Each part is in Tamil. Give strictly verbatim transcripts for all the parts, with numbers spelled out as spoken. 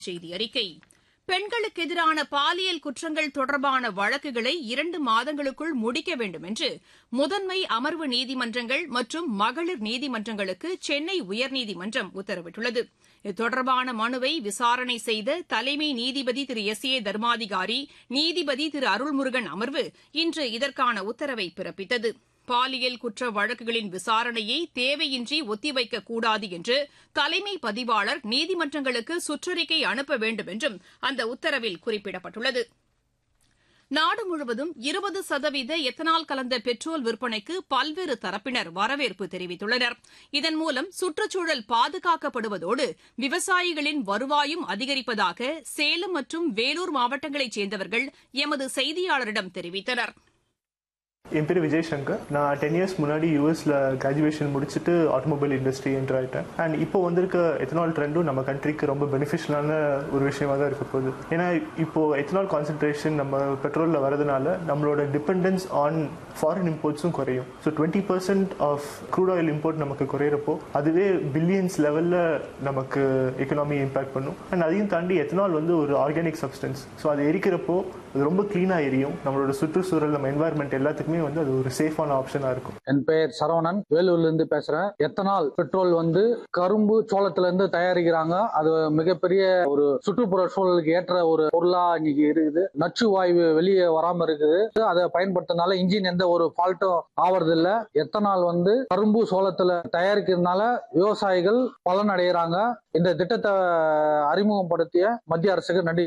செய்தி அறிக்கை பெண்களுக்கு எதிரான பாலியல் குற்றங்கள் தொடர்பான வழக்குகளை இரண்டு மாதங்களுக்குள் முடிக்க வேண்டும் என்று முதன்மை அமர்வு நீதிமன்றங்கள் மற்றும் மகளிர் நீதிமன்றங்களுக்கு சென்னை உயர்நீதிமன்றம் உத்தரவிட்டுள்ளது. இது தொடர்பான மனுவை விசாரணை செய்த தலைமை நீதிபதி திரு எஸ் ஏ தர்மாதிகாரி, நீதிபதி திரு அருள்முருகன் அமர்வு இன்று இதற்கான உத்தரவை பிறப்பித்தது. பாலியல் குற்ற வழக்குகளின் விசாரணையை தேவையின்றி ஒத்திவைக்கக்கூடாது என்று தலைமை பதிவாளர் நீதிமன்றங்களுக்கு சுற்றறிக்கை அனுப்ப வேண்டும் என்றும் அந்த உத்தரவில் குறிப்பிடப்பட்டுள்ளது. நாடு முழுவதும் இருபது சதவீத எத்தனால் கலந்த பெட்ரோல் விற்பனைக்கு பல்வேறு தரப்பினர் வரவேற்பு தெரிவித்துள்ளனர். இதன் மூலம் சுற்றுச்சூழல் பாதுகாக்கப்படுவதோடு விவசாயிகளின் வருவாயும் அதிகரிப்பதாக சேலம் மற்றும் வேலூர் மாவட்டங்களைச் சேர்ந்தவர்கள் எமது செய்தியாளரிடம் தெரிவித்தனர். என் பேர் விஜய் சங்கர். நான் டென் இயர்ஸ் முன்னாடி யூஎஸ்ல கிராஜுவேஷன் முடிச்சுட்டு ஆட்டோமொபைல் இண்டஸ்ட்ரி என்டர் ஆகிட்டேன். அண்ட் இப்போ வந்திருக்க எத்தனால் ட்ரெண்டும் நம்ம கண்ட்ரிக்கு ரொம்ப பெனிஃபிஷியலான ஒரு விஷயமா தான் இருக்க போகுது. ஏன்னா இப்போ எத்தனால் கான்சன்ட்ரேஷன் நம்ம பெட்ரோலில் வரதுனால நம்மளோட டிபெண்டன்ஸ் ஆன் ஃபாரின் இம்போர்ட்ஸும் குறையும். So twenty percent of crude oil import நமக்கு குறையிறப்போ அதுவே பில்லியன்ஸ் லெவலில் நமக்கு எக்கனாமி இம்பாக்ட் பண்ணும். அண்ட் அதையும் தாண்டி எத்தனால் வந்து ஒரு ஆர்கானிக் சப்ஸ்டன்ஸ். ஸோ அது எரிக்கிறப்போ அது ரொம்ப கிளீனாக எரியும். நம்மளோட சுற்றுச்சூழல், நம்ம என்வாயர்மெண்ட் எல்லாத்துக்குமே வந்து அது ஒரு சேஃபான ஆப்ஷனா இருக்கும். என் பெயர் சரவணன், வேலூர்ல இருந்து பேசுறேன். எத்தனால் பெட்ரோல் வந்து கரும்பு சோளத்துல இருந்து தயாரிக்கிறாங்க. அது மிகப்பெரிய ஒரு சுற்றுப்புற சூழலுக்கு ஏற்ற ஒரு பொருளா இன்னைக்கு இருக்குது. நச்சு வாயு வெளியே வராம இருக்குது. அதை பயன்படுத்தினால இன்ஜின் எந்த ஒரு ஃபால்ட்டும் ஆவறது இல்ல. எத்தனால் வந்து கரும்பு சோளத்துல தயாரிக்கிறதுனால விவசாயிகள் பலன் அடைகிறாங்க. இந்த திட்டத்தை அறிமுகப்படுத்திய மத்திய அரசுக்கு நன்றி.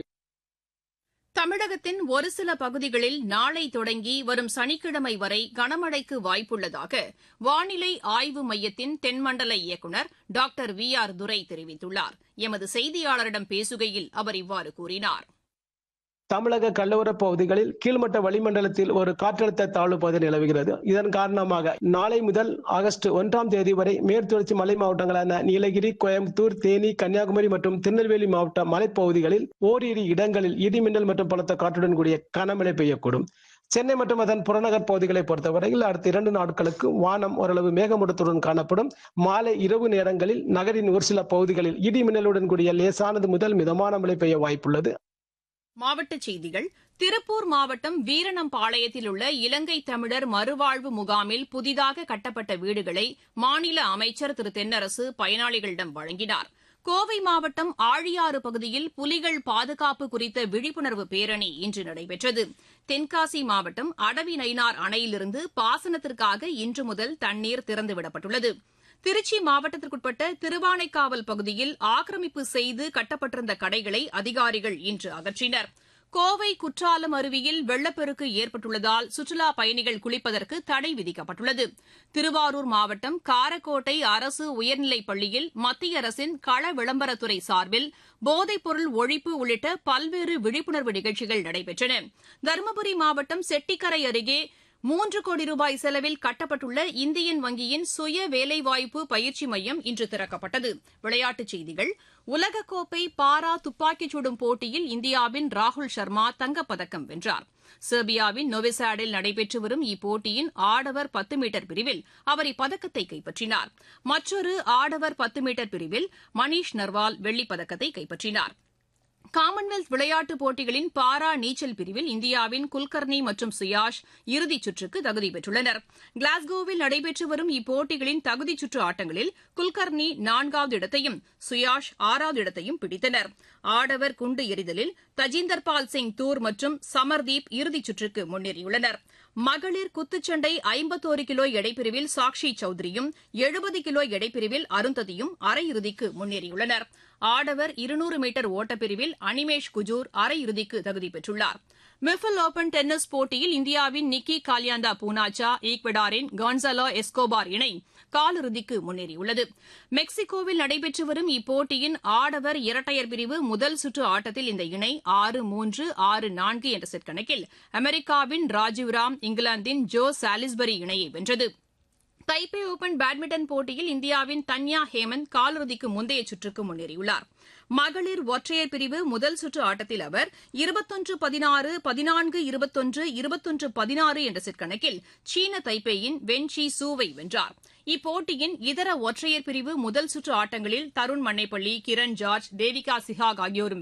தமிழகத்தின் ஒரு சில பகுதிகளில் நாளை தொடங்கி வரும் சனிக்கிழமை வரை கனமழைக்கு வாய்ப்புள்ளதாக வானிலை ஆய்வு மையத்தின் தென்மண்டல இயக்குநர் டாக்டர் வி ஆர் துரை தெரிவித்துள்ளார். எமது செய்தியாளரிடம் பேசுகையில் அவர் இவ்வாறு கூறினார். தமிழக கடலோரப் பகுதிகளில் கீழ்மட்ட வளிமண்டலத்தில் ஒரு காற்றழுத்த தாழ்வு பகுதி நிலவுகிறது. இதன் காரணமாக நாளை முதல் ஆகஸ்ட் ஒன்றாம் தேதி வரை மேற்குத்தொடர்ச்சி மலை மாவட்டங்களான நீலகிரி, கோயம்புத்தூர், தேனி, கன்னியாகுமரி மற்றும் திருநெல்வேலி மாவட்ட மலைப்பகுதிகளில் ஓரிரு இடங்களில் இடிமின்னல் மற்றும் பலத்த காற்றுடன் கூடிய கனமழை பெய்யக்கூடும். சென்னை மற்றும் அதன் புறநகர் பகுதிகளை பொறுத்தவரையில் அடுத்த இரண்டு நாட்களுக்கு வானம் ஓரளவு மேகமூட்டத்துடன் காணப்படும். மாலை இரவு நேரங்களில் நகரின் ஒரு சில பகுதிகளில் இடிமின்னலுடன் கூடிய லேசானது முதல் மிதமான மழை பெய்ய வாய்ப்புள்ளது. மாவட்டச் செய்திகள். திருப்பூர் மாவட்டம் வீரணம்பாளையத்தில் உள்ள இலங்கை தமிழர் மறுவாழ்வு முகாமில் புதிதாக கட்டப்பட்ட வீடுகளை மாநில அமைச்சர் திரு தென்னரசு பயனாளிகளிடம் வழங்கினார். கோவை மாவட்டம் ஆழியாறு பகுதியில் புலிகள் பாதுகாப்பு குறித்த விழிப்புணர்வு பேரணி இன்று நடைபெற்றது. தென்காசி மாவட்டம் அடவி நயினார் அணையிலிருந்து பாசனத்திற்காக இன்று முதல் தண்ணீர் திறந்துவிடப்பட்டுள்ளது. திருச்சி மாவட்டத்திற்குட்பட்ட திருவானைக்காவல் பகுதியில் ஆக்கிரமிப்பு செய்து கட்டப்பட்டிருந்த கடைகளை அதிகாரிகள் இன்று அகற்றினர். கோவை குற்றாலம் அருவியில் வெள்ளப்பெருக்கு ஏற்பட்டுள்ளதால் சுற்றுலாப் பயணிகள் குளிப்பதற்கு தடை விதிக்கப்பட்டுள்ளது. திருவாரூர் மாவட்டம் காரக்கோட்டை அரசு உயர்நிலைப் பள்ளியில் மத்திய அரசின் கள விளம்பரத்துறை சார்பில் போதைப்பொருள் ஒழிப்பு உள்ளிட்ட பல்வேறு விழிப்புணர்வு நிகழ்ச்சிகள் நடைபெற்றன. தருமபுரி மாவட்டம் செட்டிக்கரை அருகே மூன்று கோடி ரூபாய் செலவில் கட்டப்பட்டுள்ள இந்தியன் வங்கியின் சுய வேலைவாய்ப்பு பயிற்சி மையம் இன்று திறக்கப்பட்டது. விளையாட்டுச் செய்திகள். உலகக்கோப்பை பாரா துப்பாக்கிச் சுடும் போட்டியில் இந்தியாவின் ராகுல் சர்மா தங்கப்பதக்கம் வென்றார். செர்பியாவின் நோவிசாடில் நடைபெற்று வரும் இப்போட்டியின் ஆடவர் பத்து மீட்டர் பிரிவில் அவர் இப்பதக்கத்தை கைப்பற்றினார். மற்றொரு ஆடவர் பத்து மீட்டர் பிரிவில் மணீஷ் நர்வால் வெள்ளிப்பதக்கத்தை கைப்பற்றினார். காமன்வெல்த் விளையாட்டுப் போட்டிகளின் பாரா நீச்சல் பிரிவில் இந்தியாவின் குல்கர்னி மற்றும் சுயாஷ் இறுதிச் சுற்றுக்கு தகுதி பெற்றுள்ளனர். கிளாஸ்கோவில் நடைபெற்று வரும் இப்போட்டிகளின் தகுதிச் சுற்று ஆட்டங்களில் குல்கர்னி நான்காவது இடத்தையும் சுயாஷ் ஆறாவது இடத்தையும் பிடித்தனர். ஆடவர் குண்டு எறிதலில் தஜிந்தர்பால் சிங் தூர் மற்றும் சமர்தீப் இறுதிச் சுற்றுக்கு முன்னேறியுள்ளனர். மகளிர் குத்துச்சண்டை ஐம்பத்தோரு கிலோ எடைப்பிரிவில் சாக்ஷி சௌத்ரியும் எழுபது கிலோ எடைப்பிரிவில் அருந்ததியும் அரையிறுதிக்கு முன்னேறியுள்ளனர். ஆடவர் இருநூறு மீட்டர் ஓட்டப்பிரிவில் அனிமேஷ் குஜூர் அரையிறுதிக்கு தகுதி பெற்றுள்ளார். மிஃபில் ஓபன் டென்னிஸ் போட்டியில் இந்தியாவின் நிக்கி காலியாந்தா பூனாச்சா, ஈக்வடாரின் கான்சலோ எஸ்கோபார் இணை காலிறுதிக்கு முன்னேறியுள்ளது. மெக்சிகோவில் நடைபெற்று வரும் இப்போட்டியின் ஆடவர் இரட்டையர் பிரிவு முதல் சுற்று ஆட்டத்தில் இந்த இணை ஆறு மூன்று ஆறு நான்கு என்ற செட் கணக்கில் அமெரிக்காவின் ராஜீவ்ராம், இங்கிலாந்தின் ஜோ சாலிஸ்பரி இணையை வென்றது. தைப்பே ஓபன் பேட்மிண்டன் போட்டியில் இந்தியாவின் தன்யா ஹேமந்த் காலிறுதிக்கு முந்தைய சுற்றுக்கு முன்னேறியுள்ளார். மகளிர் ஒற்றையர் பிரிவு முதல் சுற்று ஆட்டத்தில் அவர் இருபத்தொன்று பதினாறு, பதினான்கு இருபத்தொன்று, இருபத்தொன்று பதினாறு என்ற செட் கணக்கில் சீன தைப்பேயின் வென் ஷி சூவை வென்றார். இப்போட்டியின் இதர ஒற்றையர் பிரிவு முதல் சுற்று ஆட்டங்களில் தருண் மன்னைப்பள்ளி, கிரண் ஜார்ஜ், தேவிகா சிஹாக் ஆகியோரும்